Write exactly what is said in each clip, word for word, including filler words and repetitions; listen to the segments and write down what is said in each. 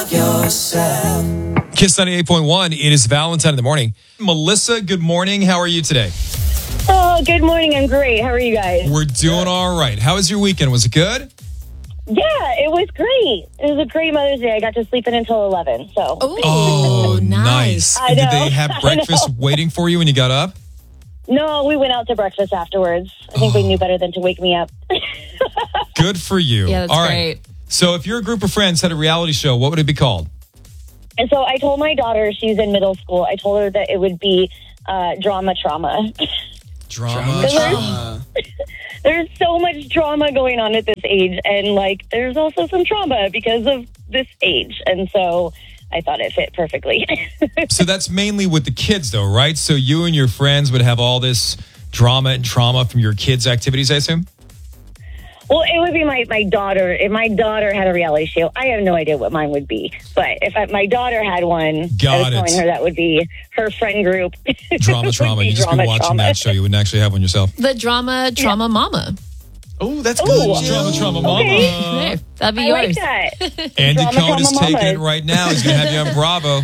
love yourself. Kiss ninety-eight point one. It is Valentine in the morning. Melissa, good morning. How are you today? Oh, good morning. I'm great. How are you guys? We're doing all right. How was your weekend? Was it good? Yeah, it was great. It was a great Mother's Day. I got to sleep in until eleven. So. Ooh, Oh, nice. I And did know. they have I breakfast know. waiting for you when you got up? No, we went out to breakfast afterwards. I think Oh. they knew better than to wake me up. Good for you. Yeah, that's all right. great. So if your group of friends had a reality show, what would it be called? And so I told my daughter, she's in middle school, I told her that it would be uh, drama trauma. Drama. There's- Drama. There's so much drama going on at this age. And, like, there's also some trauma because of this age. And so I thought it fit perfectly. So that's mainly with the kids, though, right? So you and your friends would have all this drama and trauma from your kids' activities, I assume? Well, it would be my, my daughter. If my daughter had a reality show, I have no idea what mine would be. But if I, my daughter had one, Got I was it. telling her that would be her friend group. Drama, trauma. You just be drama, watching trauma. that show. You wouldn't actually have one yourself. The drama, trauma mama. Oh, that's Ooh. good. Drama, trauma, mama. Okay. There, that'd be I yours. like that. Andy Drama, Cohen is trauma, taking mama. it right now. He's going to have you on Bravo.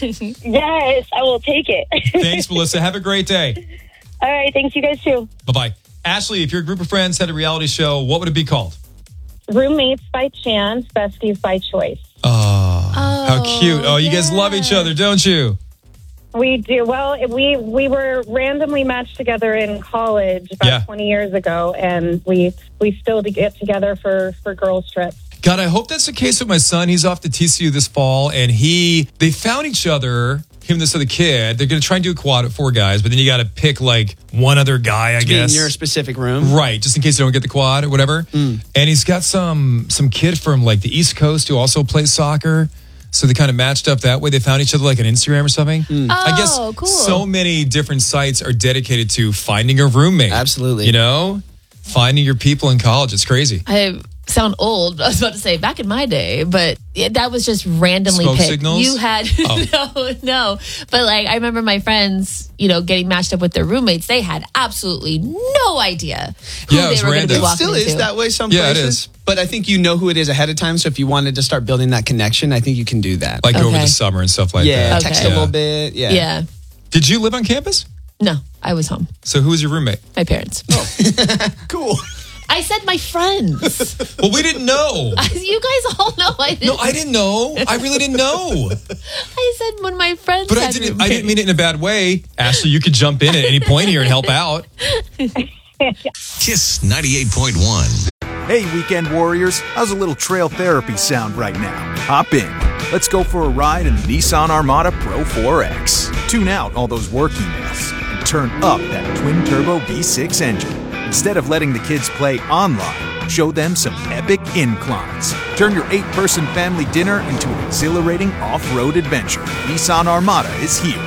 Yes, I will take it. Thanks, Melissa. Have a great day. All right, thanks you guys too. Bye-bye. Ashley, if your group of friends had a reality show, what would it be called? Roommates by chance, besties by choice. Oh, Oh, how cute. Oh, you guys love each other, don't you? We do. Well, we we were randomly matched together in college about Yeah. twenty years ago, and we we still get together for, for girls' trips. God, I hope that's the case with my son. He's off to T C U this fall, and he they found each other, him and this other kid. They're going to try and do a quad at four guys, but then you got to pick like one other guy, I To be in guess. your specific room. Right, just in case you don't get the quad or whatever. Mm. And he's got some some kid from like the East Coast who also plays soccer. So they kind of matched up that way. They found each other like on Instagram or something. I guess Oh, cool. so many different sites are dedicated to finding a roommate. Absolutely. You know? Finding your people in college. It's crazy. I sound old. I was about to say back in my day, but it, that was just randomly Smoke picked. signals? You had Oh. no, no. But like I remember my friends, you know, getting matched up with their roommates. They had absolutely no idea who Yeah, it they was were going to be random. It walking still into. is that way some Yeah, it places. is. But I think you know who it is ahead of time. So if you wanted to start building that connection, I think you can do that. Like over Okay. the summer and stuff like yeah, that. text Okay. a little bit. Yeah. Yeah. Did you live on campus? No, I was home. So who was your roommate? My parents. Cool. I said my friends. Well, we didn't know. You guys all know I didn't. No, I didn't know. I really didn't know. I said when my friends. But I had didn't I roommates. didn't mean it in a bad way. Ashley, you could jump in at any point here and help out. Kiss ninety-eight point one. Hey, weekend warriors, how's a little trail therapy sound right now? Hop in. Let's go for a ride in the Nissan Armada Pro four X. Tune out all those work emails and turn up that twin-turbo V six engine. Instead of letting the kids play online, show them some epic inclines. Turn your eight-person family dinner into an exhilarating off-road adventure. Nissan Armada is here.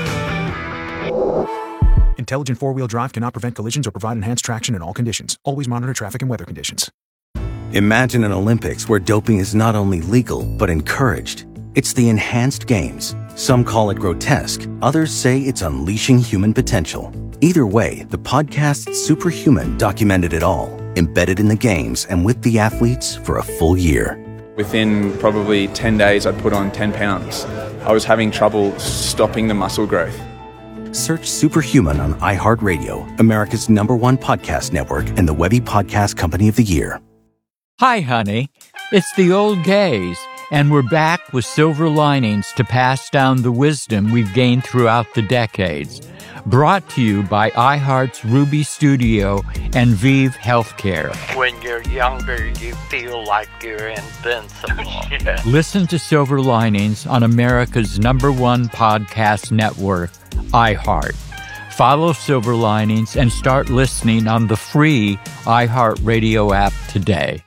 Intelligent four-wheel drive cannot prevent collisions or provide enhanced traction in all conditions. Always monitor traffic and weather conditions. Imagine an Olympics where doping is not only legal, but encouraged. It's the enhanced games. Some call it grotesque. Others say it's unleashing human potential. Either way, the podcast Superhuman documented it all, embedded in the games and with the athletes for a full year. Within probably ten days, I'd put on ten pounds. I was having trouble stopping the muscle growth. Search Superhuman on iHeartRadio, America's number one podcast network and the Webby Podcast Company of the Year. Hi, honey. It's the old gays, and we're back with silver linings to pass down the wisdom we've gained throughout the decades. Brought to you by iHeart's Ruby Studio and Vive Healthcare. When you're younger, you feel like you're invincible. Yeah. Listen to Silver Linings on America's number one podcast network, iHeart. Follow Silver Linings and start listening on the free iHeartRadio app today.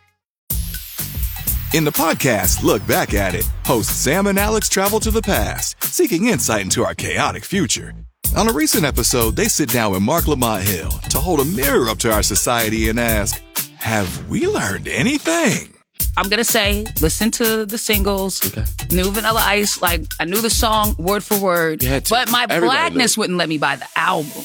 In the podcast, Look Back at It, hosts Sam and Alex travel to the past, seeking insight into our chaotic future. On a recent episode, they sit down with Mark Lamont Hill to hold a mirror up to our society and ask, have we learned anything? I'm going to say, listen to the singles, okay. New Vanilla Ice, like, I knew the song word for word, but my Everybody blackness knew. wouldn't let me buy the album.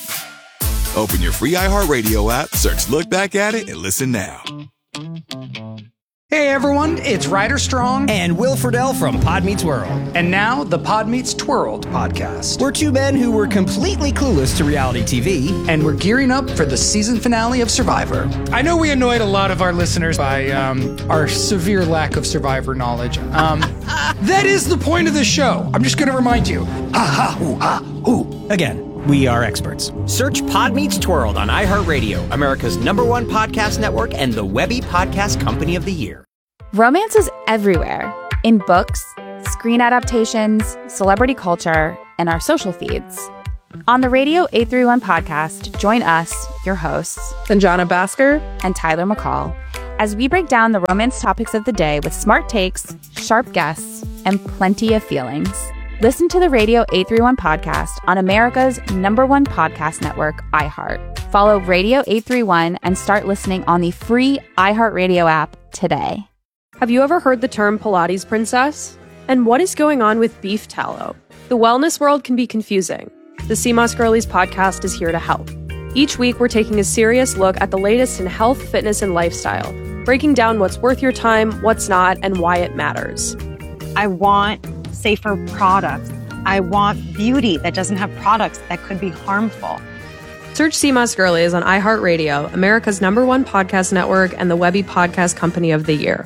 Open your free iHeartRadio app, search Look Back at It, and listen now. Hey everyone, it's Ryder Strong and Will Friedle from Pod Meets World. And now the Pod Meets Twirled podcast. We're two men who were completely clueless to reality T V. And we're gearing up for the season finale of Survivor. I know we annoyed a lot of our listeners by um, our severe lack of Survivor knowledge. Um, that is the point of the show. I'm just going to remind you. Ah, ha, ooh, ah, ooh. Again. We are experts. Search Pod Meets Twirled on iHeartRadio, America's number one podcast network and the Webby Podcast Company of the Year. Romance is everywhere. In books, screen adaptations, celebrity culture, and our social feeds. On the Radio eight thirty-one podcast, join us, your hosts, Sanjana Bhaskar and Tyler McCall, as we break down the romance topics of the day with smart takes, sharp guests, and plenty of feelings. Listen to the Radio eight thirty-one podcast on America's number one podcast network, iHeart. Follow Radio eight thirty-one and start listening on the free iHeartRadio app today. Have you ever heard the term Pilates princess? And what is going on with beef tallow? The wellness world can be confusing. The Sea Moss Girlies podcast is here to help. Each week, we're taking a serious look at the latest in health, fitness, and lifestyle, breaking down what's worth your time, what's not, and why it matters. I want safer products. I want beauty that doesn't have products that could be harmful. Search Sea Moss Girlies on iHeartRadio, America's number one podcast network and the Webby Podcast Company of the Year.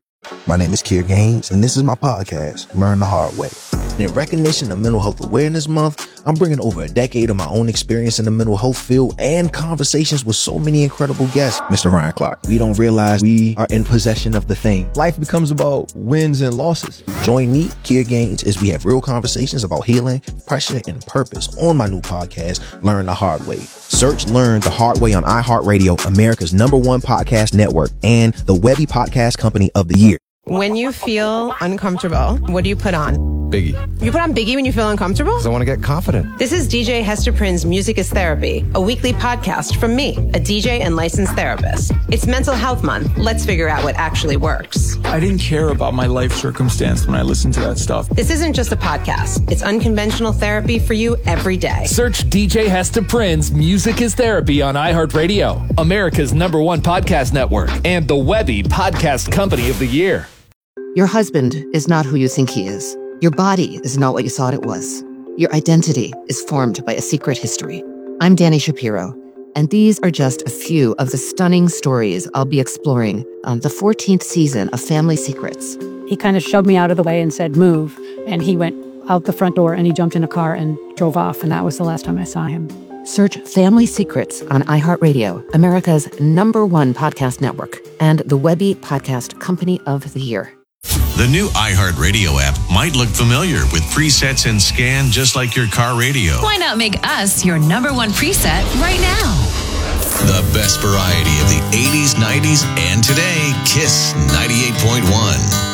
My name is Keir Gaines, and this is my podcast, Learn the Hard Way. In recognition of Mental Health Awareness Month, I'm bringing over a decade of my own experience in the mental health field and conversations with so many incredible guests. Mister Ryan Clark, we don't realize we are in possession of the thing. Life becomes about wins and losses. Join me, Keir Gaines, as we have real conversations about healing, pressure, and purpose on my new podcast, Learn the Hard Way. Search Learn the Hard Way on iHeartRadio, America's number one podcast network, and the Webby Podcast Company of the Year. When you feel uncomfortable, what do you put on? Biggie. You put on Biggie when you feel uncomfortable? Because I want to get confident. This is D J Hester Prynne's Music is Therapy, a weekly podcast from me, a D J and licensed therapist. It's Mental Health Month. Let's figure out what actually works. I didn't care about my life circumstance when I listened to that stuff. This isn't just a podcast. It's unconventional therapy for you every day. Search D J Hester Prynne's Music is Therapy on iHeartRadio, America's number one podcast network, and the Webby Podcast Company of the Year. Your husband is not who you think he is. Your body is not what you thought it was. Your identity is formed by a secret history. I'm Dani Shapiro, and these are just a few of the stunning stories I'll be exploring on the fourteenth season of Family Secrets. He kind of shoved me out of the way and said, move. And he went out the front door and he jumped in a car and drove off. And that was the last time I saw him. Search Family Secrets on iHeartRadio, America's number one podcast network, and the Webby Podcast Company of the Year. The new iHeartRadio app might look familiar with presets and scan just like your car radio. Why not make us your number one preset right now? The best variety of the eighties, nineties, and today, Kiss ninety-eight point one.